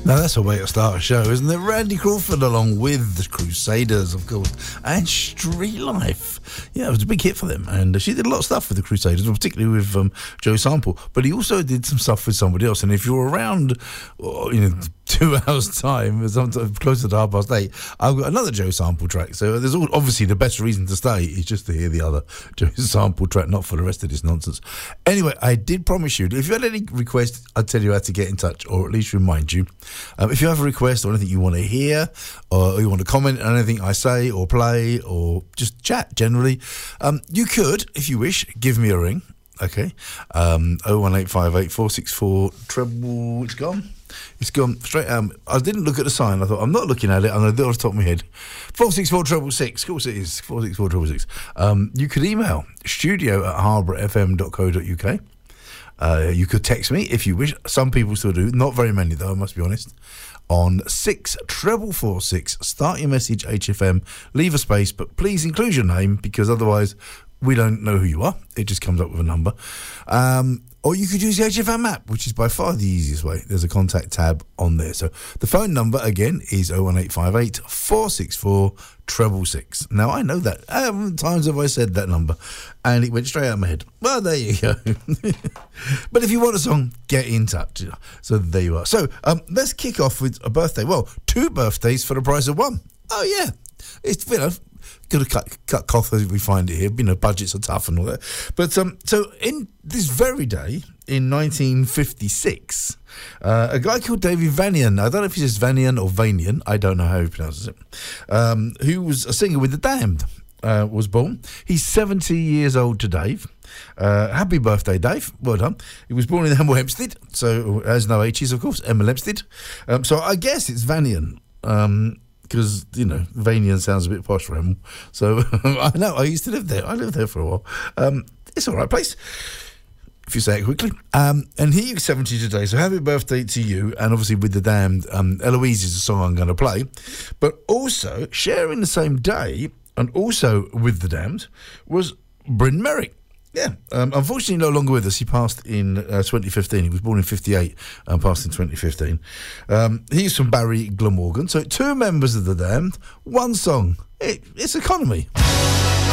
Now that's a way to start a show, isn't it? Randy Crawford along with the Crusaders, of course, and Street Life. Yeah, it was a big hit for them, and she did a lot of stuff with the Crusaders, particularly with Joe Sample. But he also did some stuff with somebody else. And if you're around, 2 hours' time, closer to 8:30, I've got another Joe Sample track. So there's obviously the best reason to stay is just to hear the other Joe Sample track, not for the rest of this nonsense. Anyway, I did promise you, if you had any requests, I'd tell you how to get in touch, or at least remind you. If you have a request or anything you want to hear, or you want to comment on anything I say or play, or just chat generally, you could, if you wish, give me a ring. Okay, 01858 464 treble. It's gone straight. I didn't look at the sign. I thought, I'm not looking at it. I'm going to do it off the top of my head. 464 666. Of course it is. 464 666. You could email studio@harbourfm.co.uk. You could text me if you wish. Some people still do. Not very many, though, I must be honest. On 64446. Start your message, HFM. Leave a space, but please include your name, because otherwise we don't know who you are. It just comes up with a number. Or you could use the HFM app, which is by far the easiest way. There's a contact tab on there. So the phone number, again, is 01858 464 666. Now, I know that. How many times have I said that number? And it went straight out of my head. Well, there you go. But if you want a song, get in touch. So there you are. So let's kick off with a birthday. Well, 2 birthdays for the price of 1. Oh, yeah. It's, got to cut costs as we find it here. Budgets are tough and all that. But so in this very day, in 1956, a guy called David Vanian, I don't know if he says Vanian or Vanian, I don't know how he pronounces it, who was a singer with The Damned, was born. He's 70 years old today. Happy birthday, Dave. Well done. He was born in Hemel Hempstead, so has no H's, of course, Hemel Hempstead. So I guess it's Vanian. Because, Vanian sounds a bit posh for him. So, I know, I used to live there. I lived there for a while. It's all right place, if you say it quickly. And he is 70 today, so happy birthday to you. And obviously with The Damned, Eloise is a song I'm going to play. But also, sharing the same day, and also with The Damned, was Bryn Merrick. Yeah, unfortunately no longer with us. He passed in 2015. He was born in 58 and passed in 2015. He's from Barry Glamorgan. So 2 members of The Damned, 1 song. It's economy.